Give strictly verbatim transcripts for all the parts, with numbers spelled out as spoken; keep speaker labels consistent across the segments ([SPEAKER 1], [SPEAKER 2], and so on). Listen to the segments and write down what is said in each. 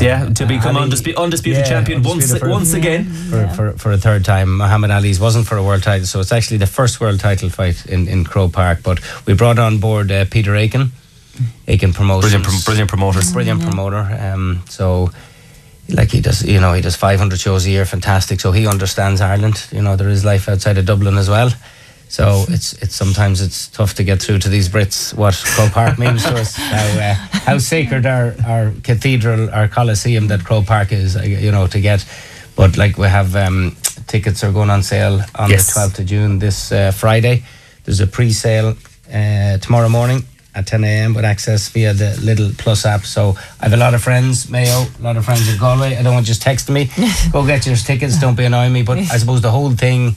[SPEAKER 1] yeah, to become Ali, undisputed, undisputed yeah, champion undisputed once, once again.
[SPEAKER 2] For, yeah. for, for a third time. Muhammad Ali's wasn't for a world title, so it's actually the first world title fight in, in Croke Park. But we brought on board uh, Peter Aiken, Aiken Promotions.
[SPEAKER 1] Brilliant, brilliant promoters.
[SPEAKER 2] Brilliant mm-hmm. promoter. Um, so, like he does, you know, he does five hundred shows a year, fantastic. So he understands Ireland. You know, there is life outside of Dublin as well. So it's it's sometimes it's tough to get through to these Brits what Croke Park means to us, how uh, how sacred our, our cathedral, our Coliseum that Croke Park is, you know, to get. But like we have um, tickets are going on sale on yes. the twelfth of June this uh, Friday. There's a pre-sale uh, tomorrow morning at ten a.m. with access via the Lidl Plus app. So I have a lot of friends, Mayo, a lot of friends in Galway. I don't want you just texting me, go get your tickets, don't be annoying me. But I suppose the whole thing,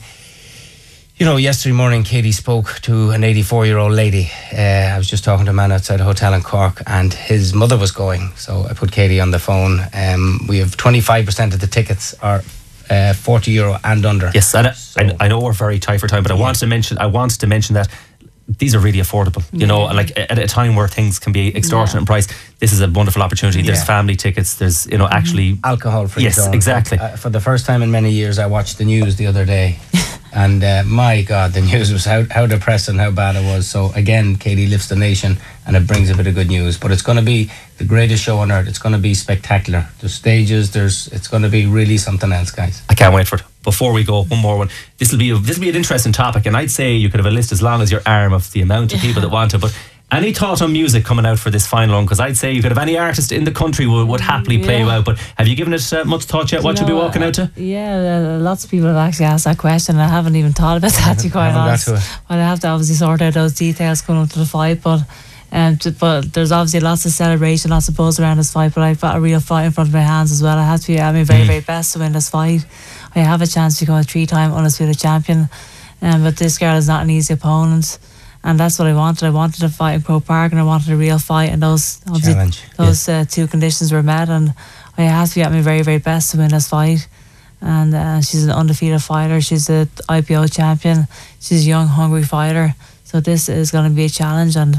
[SPEAKER 2] you know, yesterday morning Katie spoke to an eighty-four-year-old lady. Uh, I was just talking to a man outside a hotel in Cork and his mother was going. So I put Katie on the phone. Um, we have twenty-five percent of the tickets are uh, forty euro and under.
[SPEAKER 1] Yes, and so, I, I know we're very tight for time, but I yeah. wanted to mention I wanted to mention that these are really affordable, you yeah. know, like at a time where things can be extortionate yeah. in price, this is a wonderful opportunity. There's yeah. family tickets, there's, you know, actually
[SPEAKER 2] alcohol free.
[SPEAKER 1] Yes,
[SPEAKER 2] zone.
[SPEAKER 1] exactly.
[SPEAKER 2] Uh, for the first time in many years, I watched the news the other day and uh, my God, the news was how, how depressing, how bad it was. So again, Katie lifts the nation and it brings a bit of good news. But it's going to be the greatest show on earth. It's going to be spectacular. There's stages, there's it's going to be really something else, guys.
[SPEAKER 1] I can't wait for it. Before we go, one more one. This will be a, this will be an interesting topic, and I'd say you could have a list as long as your arm of the amount of people that want it. But any thought on music coming out for this final one? Because I'd say you could have any artist in the country would, would happily play yeah. you out. But have you given it uh, much thought yet? What you know, you'll be walking
[SPEAKER 3] uh,
[SPEAKER 1] out to?
[SPEAKER 3] Yeah, uh, lots of people have actually asked that question. I haven't even thought about that, to be quite honest. But I have to obviously sort out those details going up to the fight. But um, to, but there's obviously lots of celebration, lots of buzz around this fight. But I've got a real fight in front of my hands as well. I have to be at my very, mm. very best to win this fight. I have a chance to become a three-time undisputed champion, um, but this girl is not an easy opponent, and that's what I wanted. I wanted to fight in Croke Park, and I wanted a real fight, and those
[SPEAKER 2] Challenge.
[SPEAKER 3] those yeah. uh, two conditions were met, and I have to be at my very, very best to win this fight. And uh, she's an undefeated fighter. She's a I P O champion. She's a young, hungry fighter. So this is going to be a challenge, and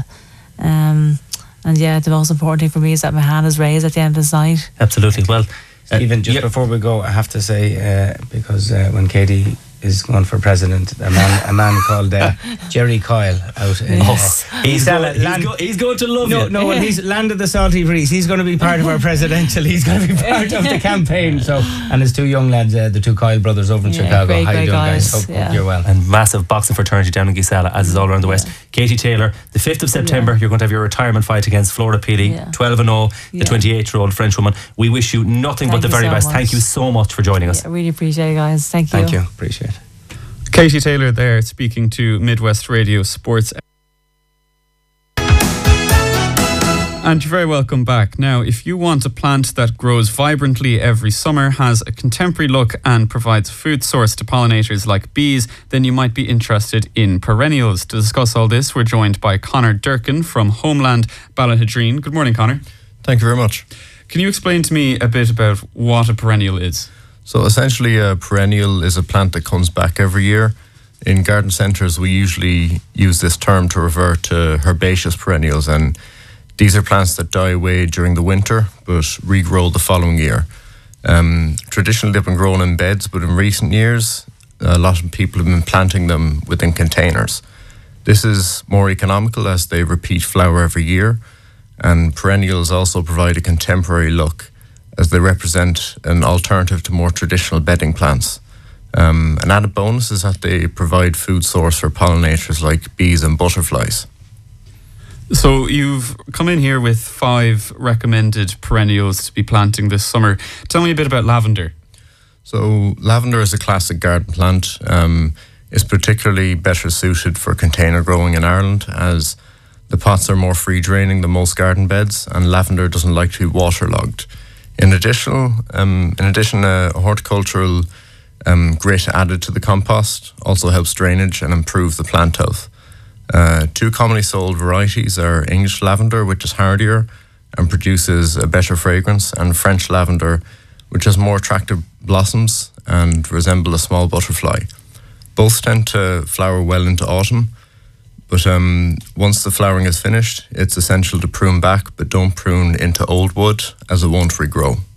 [SPEAKER 3] um, and yeah, the most important thing for me is that my hand is raised at the end of this night.
[SPEAKER 1] Absolutely. Well.
[SPEAKER 2] Even just uh, before we go, I have to say, uh, because uh, when Katie is going for president, a man, a man called uh, Jerry Coyle out in
[SPEAKER 1] yes. uh, he's, going, he's, go, he's going to love
[SPEAKER 2] no,
[SPEAKER 1] you.
[SPEAKER 2] No, well, he's landed the salty breeze. He's going to be part of our presidential. He's going to be part of the campaign. So, and his two young lads, uh, the two Coyle brothers over in yeah, Chicago.
[SPEAKER 3] Great,
[SPEAKER 2] How you doing,
[SPEAKER 3] guys?
[SPEAKER 2] guys? Hope,
[SPEAKER 3] yeah.
[SPEAKER 2] hope you're well.
[SPEAKER 1] And massive boxing fraternity down in Gisela, as is all around the West. Yeah. Katie Taylor, the fifth of September, yeah. you're going to have your retirement fight against Florida Pili, yeah. twelve and oh, the twenty-eight-year-old French woman. We wish you nothing
[SPEAKER 3] Thank
[SPEAKER 1] but the very
[SPEAKER 3] so
[SPEAKER 1] best.
[SPEAKER 3] much.
[SPEAKER 1] Thank you so much for joining us.
[SPEAKER 3] Yeah, I really appreciate it, guys. Thank you.
[SPEAKER 2] Thank you. Appreciate it.
[SPEAKER 4] Katie Taylor there speaking to Midwest Radio Sports. And you're very welcome back. Now, if you want a plant that grows vibrantly every summer, has a contemporary look and provides food source to pollinators like bees, then you might be interested in perennials. To discuss all this, we're joined by Conor Durkin from Homeland Ballahadreen. Good morning, Conor.
[SPEAKER 5] Thank you very much.
[SPEAKER 4] Can you explain to me a bit about what a perennial is?
[SPEAKER 5] So essentially a perennial is a plant that comes back every year. In garden centres we usually use this term to refer to herbaceous perennials, and these are plants that die away during the winter but regrow the following year. Um, traditionally they've been grown in beds, but in recent years a lot of people have been planting them within containers. This is more economical as they repeat flower every year, and perennials also provide a contemporary look as they represent an alternative to more traditional bedding plants. Um, an added bonus is that they provide food source for pollinators like bees and butterflies.
[SPEAKER 4] So you've come in here with five recommended perennials to be planting this summer. Tell me a bit about lavender.
[SPEAKER 5] So lavender is a classic garden plant. Um, it's particularly better suited for container growing in Ireland, as the pots are more free draining than most garden beds, and lavender doesn't like to be waterlogged. In addition, um, in addition, a horticultural um, grit added to the compost also helps drainage and improve the plant health. Uh, two commonly sold varieties are English lavender, which is hardier and produces a better fragrance, and French lavender, which has more attractive blossoms and resemble a small butterfly. Both tend to flower well into autumn, but um, once the flowering is finished, it's essential to prune back, but don't prune into old wood as it won't regrow.